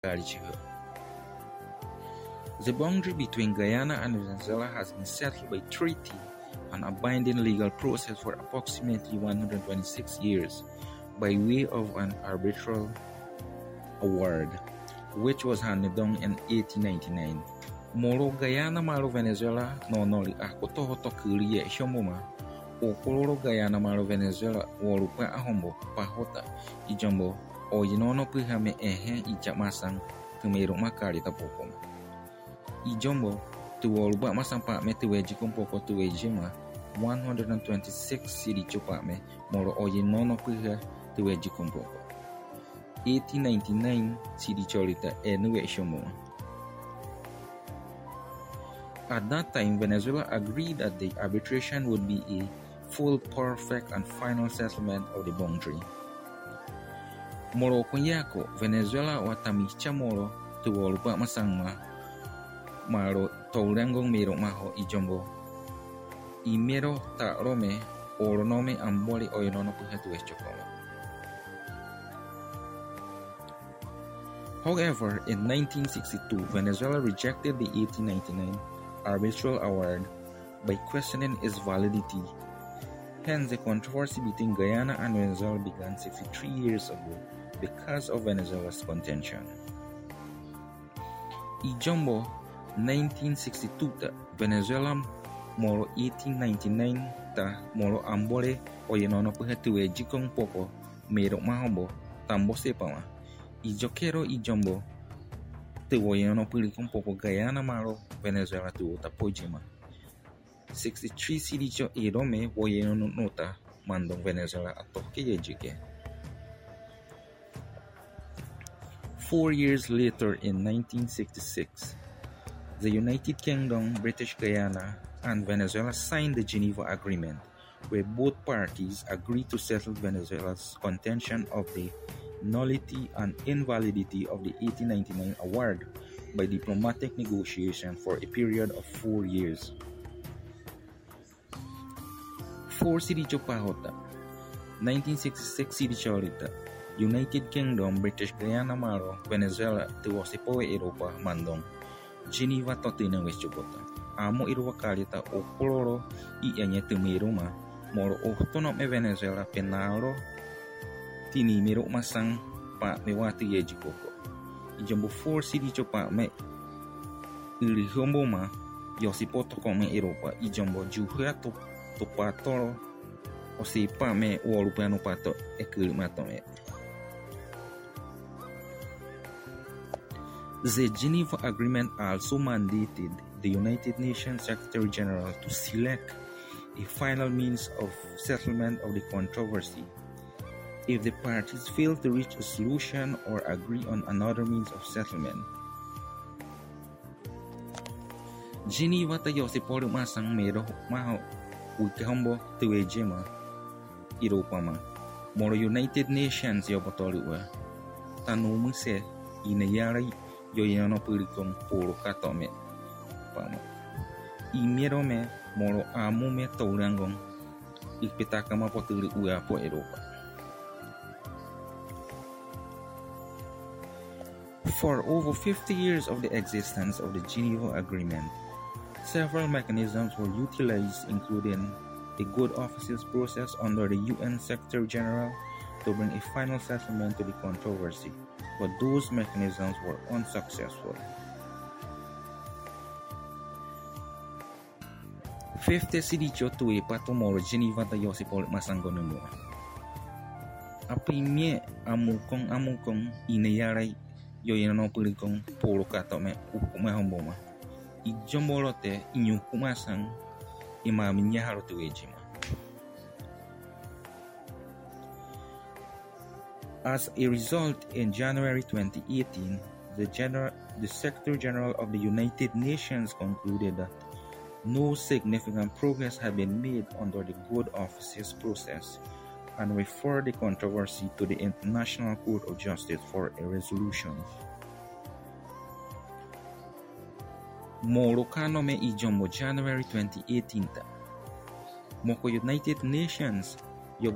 The boundary between Guyana and Venezuela has been settled by treaty and a binding legal process for approximately 126 years by way of an arbitral award, which was handed down in 1899. Moro Guyana malo Venezuela no noli akoto hoto kuri ye shomoma o koloro Guyana malo Venezuela walupa ahombo pahota ijombo o yinono pihame ijamasang tumero makari tapoko ijombo tuwaluba masampa me tuweji kumpoko tuwejima 126 siri chopa me moro o yinono piha tuweji kumpoko 1899 siri cholita enuwe shomoma. At that time, Venezuela agreed that the arbitration would be a full, perfect, and final settlement of the boundary. Moro kunyako Venezuela watamicha moro tuwalupa masangma maro taurangong mero maho ijombo imero ta rome oronome amboli oyonono puhetu eschokolo. However, in 1962, Venezuela rejected the 1899 arbitral award by questioning its validity. Hence, the controversy between Guyana and Venezuela began 63 years ago because of Venezuela's contention. Ijombo 1962 ta Venezuela moro 1899 ta moro ambole oyenono puhetuwe jikong popo mero mahombo tambo sepama ijokero ijombo tuwoyenono pulikong popo Guyana maro Venezuela tuwo tapojima 63 silicho irome woyenono nota mandong Venezuela atoke yejike. 4 years later, in 1966, the United Kingdom, British Guyana, and Venezuela signed the Geneva Agreement, where both parties agreed to settle Venezuela's contention of the nullity and invalidity of the 1899 award by diplomatic negotiation for a period of 4 years. 4 Siricho Pahota, 1966 Siricho Olita, United Kingdom, British Guyana Maro, Venezuela, Tuwasipoe Europa, Mandong, Geneva Totina Westchobota, Amo Iruakalita, O Coloro, Ianya Tumiruma, Moro Otonome Venezuela, Penaro, Tini Miro Masang, Pa Mewati Yejikoko, Ijambo 4 Siricho Pa Me Ilihomboma, Yosipoto Come Europa, Ijambo Juhato Topatoro, Osipa Me Walupano Pato, Ekilimatome. The Geneva Agreement also mandated the United Nations Secretary General to select a final means of settlement of the controversy. If the parties fail to reach a solution or agree on another means of settlement, Geneva tayo si polo masang mero maho uikahombo tuwejema Europa ma moro United Nations yobotoluwa tanumu se inayari yoyano pulikong puro katome pama imero me moro amu me taurangong ipitaka mapotuli ua po Europa. For over 50 years of the existence of the Geneva Agreement, several mechanisms were utilized, including a good offices process under the UN Secretary General to bring a final settlement to the controversy, but those mechanisms were unsuccessful. 50 Sidicho tuwe patomoro Geneva tayo si Paul Masangonumo. Apimye amukong inayaray yoyano pulikong polo katome ukuma homboma. Ijombolote inyukumasang imaminya haro tuwejima. As a result, in January 2018, the Secretary General of the United Nations concluded that no significant progress had been made under the good offices process and referred the controversy to the International Court of Justice for a resolution. Morokano me ijombo January 2018 ta. Moko United Nations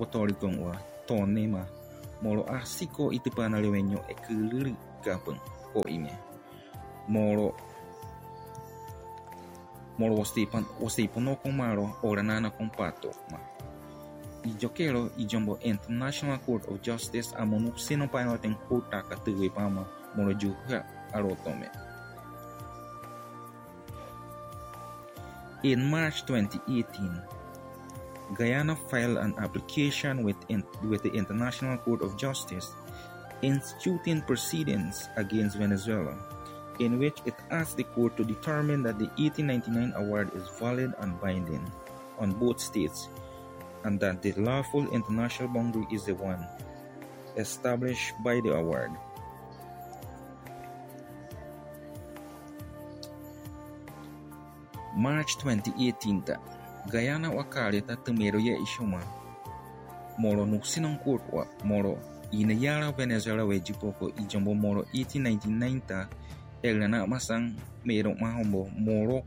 yobotorikong wa tonema moro asiko itipanalewenyo ekuliri kapeng ko ime. Moro wasteipan kong maro oranana kong pato ma. Ijokero ijombo International Court of Justice amonuk sino payoten kota katuwe pama moro juha arotome. In March 2018, Guyana filed an application with the International Court of Justice instituting proceedings against Venezuela, in which it asked the court to determine that the 1899 award is valid and binding on both states, and that the lawful international boundary is the one established by the award. March 2018 Guyana wakaleta tumero ya ishuma moro nuksinong court wa moro inayara Venezuela wejipoko ijombo moro 1899 elana masang mero mahombo moro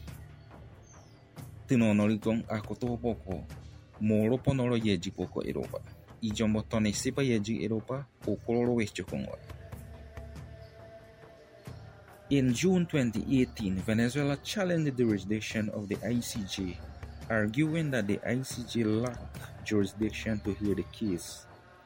tinonorikong akotopoko moro ponoro yejipoko Europa ijombo tonesipa yeji Europa o koloro wechokongwa. In June 2018, Venezuela challenged the jurisdiction of the ICJ, arguing that the ICJ lacked jurisdiction to hear the case.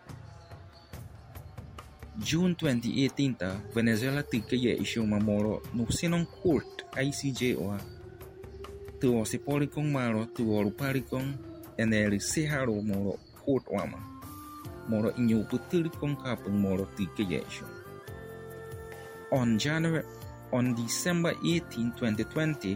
June 2018, Venezuela tikaya isyu mamoro nuksinong court ICJ wa tuwa si polikong maro tuwa rupalikong eneri seharo moro court wama moro inyo putilikong kapang moro tikaya isyu. On December 18, 2020,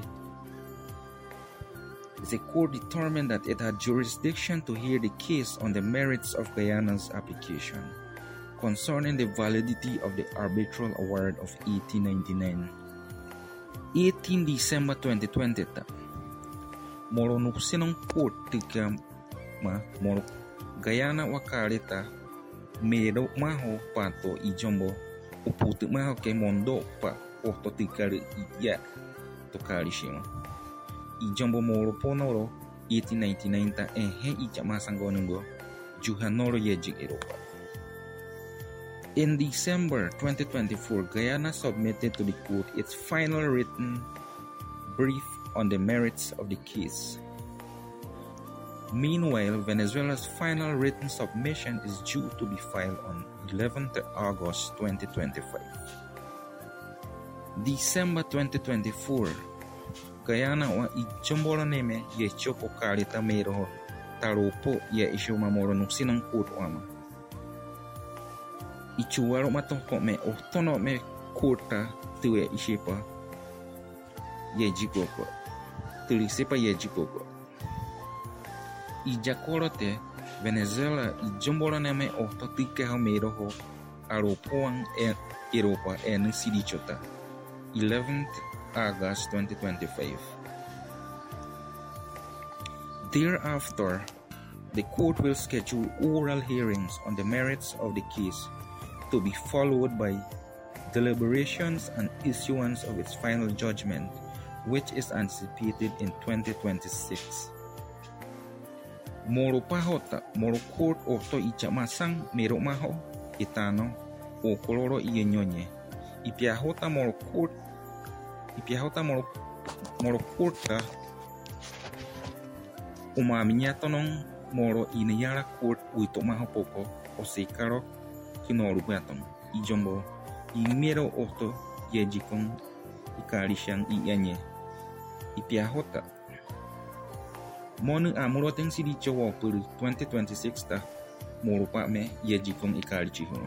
the court determined that it had jurisdiction to hear the case on the merits of Guyana's application concerning the validity of the arbitral award of 1899. 18 December 2020, moro nuksinong court tika moro Guyana wakaleta mero maho pato ijombo uputu maho ke mondo pa Porto tikari ya tokari shima. Ijombo moro ponoro 1899 ehe ijamasangonungo juhanoro yejik Europa. In December 2024, Guyana submitted to the court its final written brief on the merits of the case. Meanwhile, Venezuela's final written submission is due to be filed on 11th August 2025. December 2024, Guyana wa ijombolo neme ye chopo kalita mero taropo ye ishuma moro nuksinong court wama. Ichuwaro matoko me otono me courta tuwe ishipa ye jikoko. Tulisepa ye jikoko. Ijakorote Venezuela ijombolo neme ototike ho mero ho aropoang Europa en sidichota. 11th August 2025. Thereafter, the court will schedule oral hearings on the merits of the case to be followed by deliberations and issuance of its final judgment, which is anticipated in 2026. Moro pahota, moro court oto ichamasang mero maho, itano, o koloro iyenyonye. Ipiahota moro court umaminya tonong moro inayara court uito maho popo o seikaro kinoru batong ijombo imero oto yejikong ikarishan ianye ipiahota monu amuroteng sidicho wa puru 2026 ta moro pa me yejikong ikarichiho.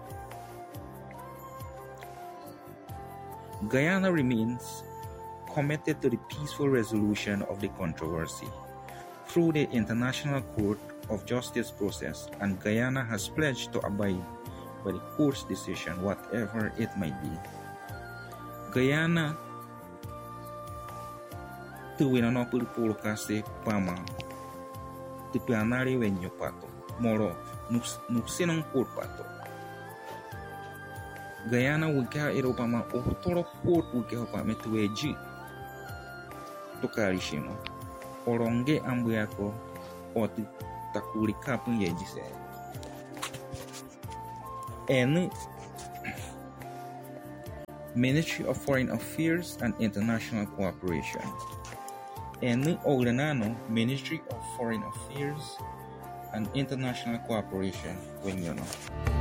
Guyana remains committed to the peaceful resolution of the controversy through the International Court of Justice process, and Guyana has pledged to abide by the court's decision, whatever it might be. Guyana tuwina no pulpulo kase pama tipianari wenyo pato moro nuksinong court pato. Guyana wika Europa ma otoro court wika pa metueji tokari shima oronge ambuyako oti takuri kapun yeji se Ministry of Foreign Affairs and International Cooperation. Eni Olenano, Ministry of Foreign Affairs and International Cooperation, when you know.